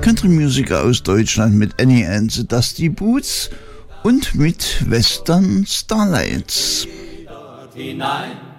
Country-Musiker aus Deutschland mit Annie and the Dusty Boots und mit Western Starlights. Hinein.